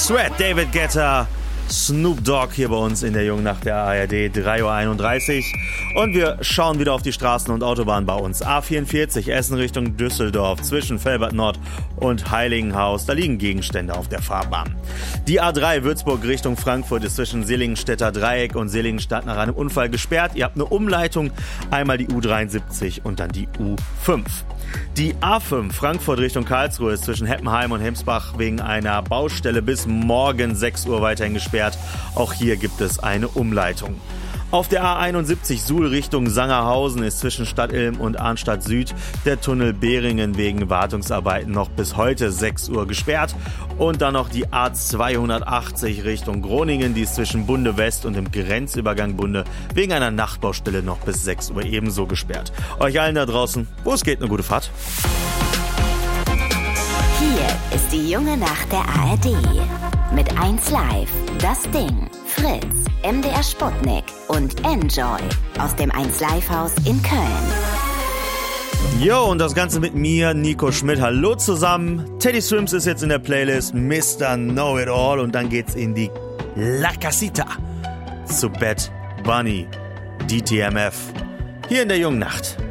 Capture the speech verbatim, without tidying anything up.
Sweat, David Guetta, Snoop Dogg hier bei uns in der Jungen Nacht der A R D, drei Uhr einunddreißig. Und wir schauen wieder auf die Straßen und Autobahnen bei uns. A vierundvierzig, Essen Richtung Düsseldorf, zwischen Velbert Nord und Heiligenhaus. Da liegen Gegenstände auf der Fahrbahn. Die A drei, Würzburg Richtung Frankfurt, ist zwischen Sillingstädter Dreieck und Sillingstadt nach einem Unfall gesperrt. Ihr habt eine Umleitung, einmal die U dreiundsiebzig und dann die U fünf. Die A fünf, Frankfurt Richtung Karlsruhe, ist zwischen Heppenheim und Hemsbach wegen einer Baustelle bis morgen sechs Uhr weiterhin gesperrt. Auch hier gibt es eine Umleitung. Auf der A einundsiebzig, Suhl Richtung Sangerhausen, ist zwischen Stadt Ilm und Arnstadt Süd der Tunnel Behringen wegen Wartungsarbeiten noch bis heute sechs Uhr gesperrt. Und dann noch die A zweihundertachtzig Richtung Groningen, die ist zwischen Bunde West und dem Grenzübergang Bunde wegen einer Nachtbaustelle noch bis sechs Uhr ebenso gesperrt. Euch allen da draußen, wo es geht, eine gute Fahrt. Hier ist die Junge Nacht der A R D. Mit eins Live, Das Ding, Fritz, M D R Sputnik und Enjoy aus dem eins Live Haus in Köln. Jo, und das Ganze mit mir, Nico Schmidt. Hallo zusammen. Teddy Swims ist jetzt in der Playlist, Mister Know-It-All. Und dann geht's in die La Casita zu Bad Bunny, D T M F. Hier in der Jungen Nacht.